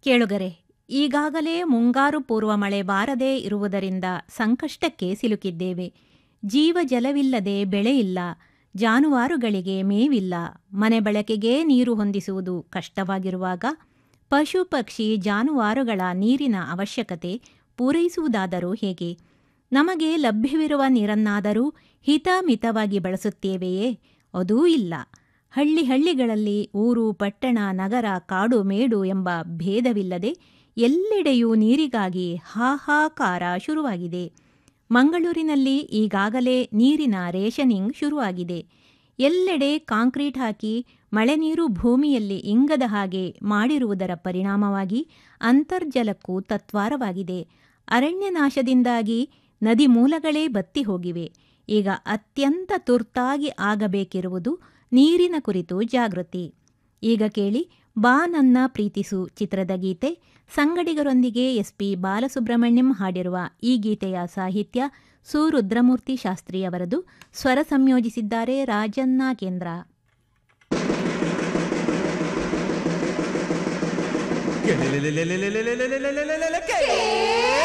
ಕೇಳುಗರೆ, ಈಗಾಗಲೇ ಮುಂಗಾರು ಪೂರ್ವ ಮಳೆ ಬಾರದೇ ಇರುವುದರಿಂದ ಸಂಕಷ್ಟಕ್ಕೆ ಸಿಲುಕಿದ್ದೇವೆ. ಜೀವ ಜಲವಿಲ್ಲದೆ ಬೆಳೆಯಿಲ್ಲ, ಜಾನುವಾರುಗಳಿಗೆ ಮೇವಿಲ್ಲ, ಮನೆ ಬಳಕೆಗೆ ನೀರು ಹೊಂದಿಸುವುದು ಕಷ್ಟವಾಗಿರುವಾಗ ಪಶು ಪಕ್ಷಿ ಜಾನುವಾರುಗಳ ನೀರಿನ ಅವಶ್ಯಕತೆ ಪೂರೈಸುವುದಾದರೂ ಹೇಗೆ? ನಮಗೆ ಲಭ್ಯವಿರುವ ನೀರನ್ನಾದರೂ ಹಿತಮಿತವಾಗಿ ಬಳಸುತ್ತೇವೆಯೇ? ಅದೂ ಇಲ್ಲ. ಹಳ್ಳಿಗಳಲ್ಲಿ ಊರು ಪಟ್ಟಣ ನಗರ ಕಾಡು ಮೇಡು ಎಂಬ ಭೇದವಿಲ್ಲದೆ ಎಲ್ಲೆಡೆಯೂ ನೀರಿಗಾಗಿ ಹಾಹಾಕಾರ ಶುರುವಾಗಿದೆ. ಮಂಗಳೂರಿನಲ್ಲಿ ಈಗಾಗಲೇ ನೀರಿನ ರೇಷನಿಂಗ್ ಶುರುವಾಗಿದೆ. ಎಲ್ಲೆಡೆ ಕಾಂಕ್ರೀಟ್ ಹಾಕಿ ಮಳೆ ನೀರು ಭೂಮಿಯಲ್ಲಿ ಇಂಗದ ಹಾಗೆ ಮಾಡಿರುವುದರ ಪರಿಣಾಮವಾಗಿ ಅಂತರ್ಜಲಕ್ಕೂ ತತ್ವಾರವಾಗಿದೆ. ಅರಣ್ಯ ನಾಶದಿಂದಾಗಿ ನದಿ ಮೂಲಗಳೇ ಬತ್ತಿ ಹೋಗಿವೆ. ಈಗ ಅತ್ಯಂತ ತುರ್ತಾಗಿ ಆಗಬೇಕಿರುವುದು ನೀರಿನ ಕುರಿತು ಜಾಗೃತಿ. ಈಗ ಕೇಳಿ ಬಾ ನನ್ನ ಪ್ರೀತಿಸು ಚಿತ್ರದ ಗೀತೆ. ಸಂಗಡಿಗರೊಂದಿಗೆ ಎಸ್.ಪಿ. ಬಾಲಸುಬ್ರಹ್ಮಣ್ಯಂ ಹಾಡಿರುವ ಈ ಗೀತೆಯ ಸಾಹಿತ್ಯ ಸು ರುದ್ರಮೂರ್ತಿ ಶಾಸ್ತ್ರಿಯವರದು. ಸ್ವರ ಸಂಯೋಜಿಸಿದ್ದಾರೆ ರಾಜನ್ ನಾಗೇಂದ್ರ.